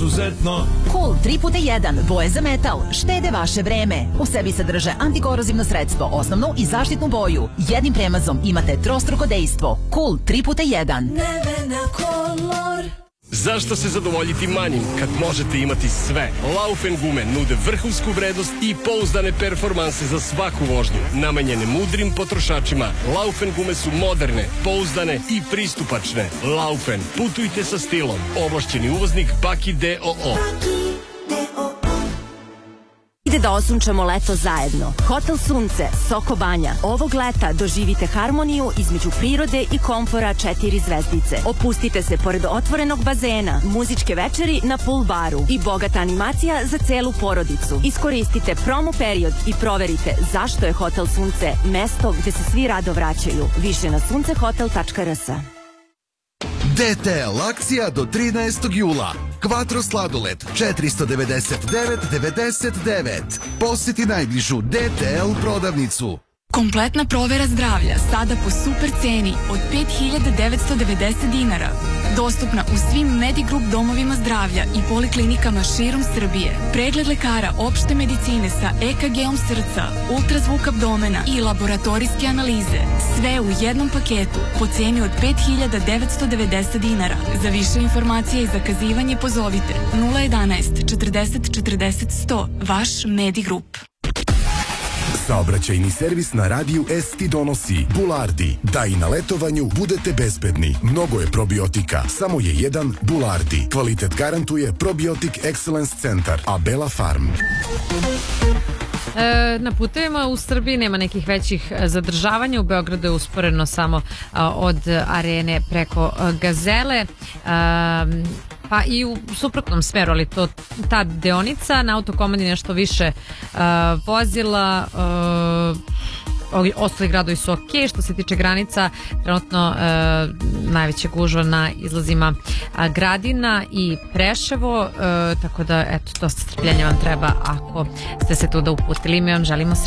izuzetno. Cool 3x1, boje za metal, štede vaše vreme. U sebi sadrže antikorozivno sredstvo, osnovnu i zaštitnu boju. Jednim premazom imate trostruko dejstvo. Cool 3x1. Nevena Color. Zašto se zadovoljiti manjim kad možete imati sve? Laufen gume nude vrhunsku vrednost i pouzdane performanse za svaku vožnju, namenjene mudrim potrošačima. Laufen gume su moderne, pouzdane i pristupačne. Laufen, putujte sa stilom. Ovlašćeni uvoznik Baki D.O.O. Ide da osunčamo leto zajedno. Hotel Sunce, Soko Banja. Ovog leta doživite harmoniju između prirode i komfora 4 zvezdice. Opustite se pored otvorenog bazena, muzičke večeri na pool baru i bogata animacija za celu porodicu. Iskoristite promo period i proverite zašto je Hotel Sunce mesto gde se svi rado vraćaju. Više na suncehotel.rs. DTL akcija do 13. jula. Quattro sladoled 499,99. Posjeti najbližu DTL prodavnicu. Kompletna provera zdravlja sada po super ceni od 5.990 dinara. Dostupna u svim Medigroup domovima zdravlja i poliklinikama širom Srbije. Pregled lekara opšte medicine sa EKG-om srca, ultrazvuk abdomena i laboratorijske analize. Sve u jednom paketu po ceni od 5.990 dinara. Za više informacije i zakazivanje pozovite 011 40 40 100. Vaš Medigroup. Saobraćajni servis na radiju S ti donosi Bulardi. Da i na letovanju budete bezbedni. Mnogo je probiotika, samo je jedan Bulardi. Kvalitet garantuje Probiotic Excellence Centar, Abela Farm. Na putevima u Srbiji nema nekih većih zadržavanja. U Beogradu je usporeno samo od Arene preko Gazele, pa i u suprotnom smeru, ali ta deonica na autokomandi nešto više vozila. Ostali gradovi su ok. Što se tiče granica, trenutno najveća gužva na izlazima Gradina i Preševo, tako da eto, dosta strpljenja vam treba ako ste se tu da uputili. Mi vam želimo